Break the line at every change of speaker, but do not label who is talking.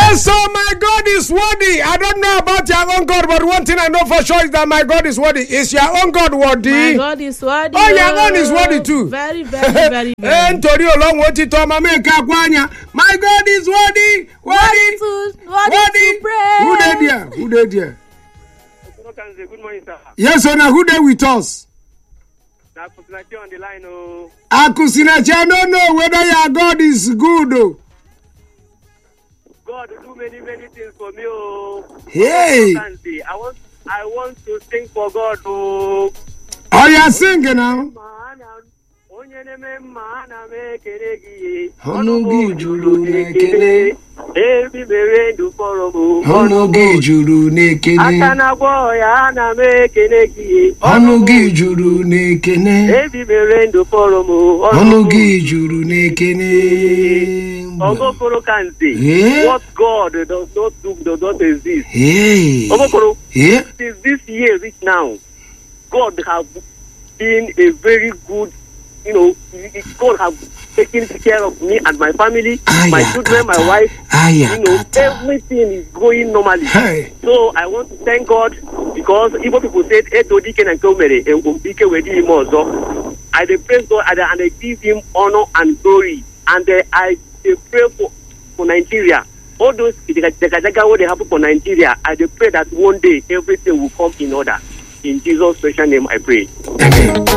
Yes, so my God is worthy. I don't know about your own God, but one thing I know for sure is that my God is worthy. Is your own God worthy?
My God is worthy.
Oh, your God is worthy too.
Very, very, very, very.
My God is worthy. Worthy
to pray.
Who they there? Who they there?
Good morning, sir.
Yes, sir. Now who they with us?
Akusinachi on the line, oh.
Akusinachi, I don't know whether your God is good, oh.
God do many things for me, oh.
Hey.
I want to sing for God, oh.
Oh, you're singing now. Honogi juru nekele.
Every merendu foromo.
Honogi juru nekele.
Akana boya na mekenegi.
Honogi juru nekele.
Every merendu foromo.
Honogi juru nekele.
Ogokoro can say what God does not do, does not exist.
Hey.
Ogokoro.
Yeah.
Since this year reach now, God have been a very good, God have taken care of me and my family, my children, my wife. Everything is going normally.
Hey.
So I want to thank God because Igbo people said, I praise God and I give him honor and glory. And I pray for Nigeria. All those what they happen for Nigeria, I pray that one day everything will come in order. In Jesus' special name I pray.
Amen.